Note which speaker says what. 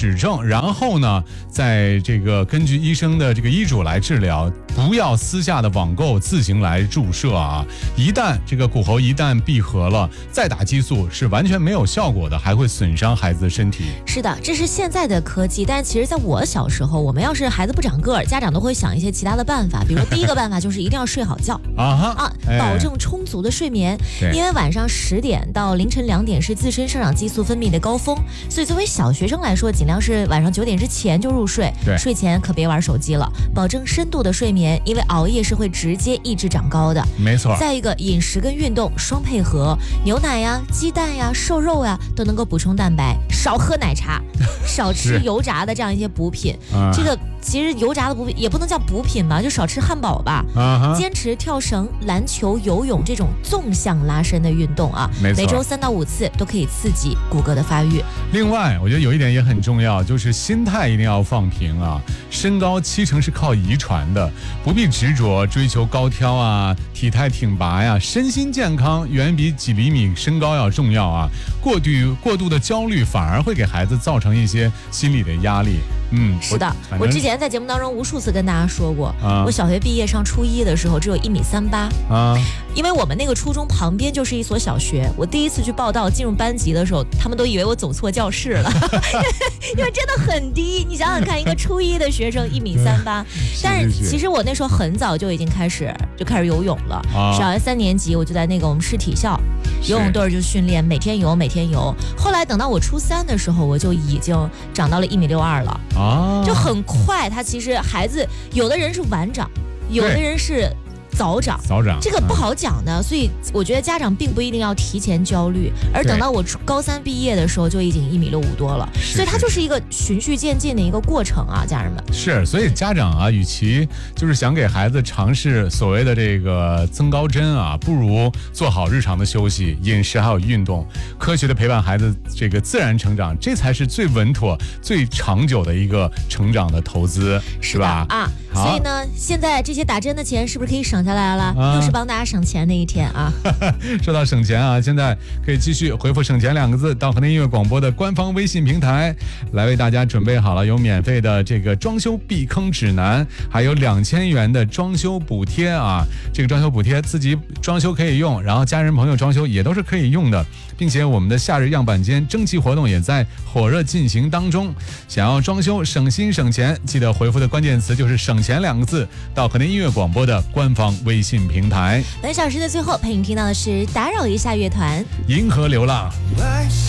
Speaker 1: 指正，然后呢，在这个根据医生的这个医嘱来治疗，不要私下的网购自行来注射啊。一旦这个骨骺一旦闭合了，再打激素是完全没有效果的，还会损伤孩子的身体。
Speaker 2: 是的，这是现在的科技，但其实在我小时候，我们要是孩子不长个儿，家长都会想一些其他的办法，比如第一个办法就是一定要睡好觉保证充足的睡眠，因为晚上10点到凌晨2点是自身生长激素分泌的高峰，所以作为小学生来说，尽量是晚上9点之前就入睡，睡前可别玩手机了，保证深度的睡眠，因为熬夜是会直接抑制长高的。
Speaker 1: 没错。
Speaker 2: 再一个，饮食跟运动双配合，牛奶呀、鸡蛋呀、瘦肉呀都能够补充蛋白，少喝奶茶，少吃油炸的这样一些补品。这个其实油炸的补品也不能叫补品吧，就少吃汉堡吧。坚持跳绳、篮球、游泳这种纵向拉伸的运动啊，每周3到5次都可以刺激骨骼的发育。
Speaker 1: 另外，我觉得有一点也很重要，就是心态一定要放平啊。身高70%是靠遗传的，不必执着追求高挑啊、体态挺拔呀，身心健康远比几厘米身高要重要啊。过度的焦虑反而会给孩子造成一些心理的压力。
Speaker 2: 是的，我之前在节目当中无数次跟大家说过，我小学毕业上初一的时候只有1.38米因为我们那个初中旁边就是一所小学，我第一次去报到进入班级的时候，他们都以为我走错教室了，因为真的很低。你想想看，一个初一的学生1.38米，但是其实我那时候很早就已经开始游泳了，小学3年级我就在那个我们市体校游泳队就训练，每天游。后来等到我初3的时候，我就已经长到了1.62米了。就很快，他其实孩子有的人是晚长，有的人是早长，这个不好讲的，所以我觉得家长并不一定要提前焦虑，而等到我高3毕业的时候就已经1.65米多了，所以它就是一个循序渐进的一个过程啊，家人们。是，
Speaker 1: 所以家长啊，与其就是想给孩子尝试所谓的这个增高针啊，不如做好日常的休息、饮食还有运动，科学的陪伴孩子这个自然成长，这才是最稳妥、最长久的一个成长的投资，是吧？
Speaker 2: 所以呢，现在这些打针的钱是不是可以省下来了？又是帮大家省钱的一天啊！
Speaker 1: 说到省钱啊，现在可以继续回复“省钱”2个字到河南音乐广播的官方微信平台，来为大家准备好了有免费的这个装修避坑指南，还有2000元的装修补贴啊！这个装修补贴自己装修可以用，然后家人朋友装修也都是可以用的，并且我们的夏日样板间征集活动也在火热进行当中。想要装修省心省钱，记得回复的关键词就是“省钱”2个字到河南音乐广播的官方微信平台。
Speaker 2: 本小时的最后，陪你听到的是打扰一下乐团《
Speaker 1: 银河流浪》。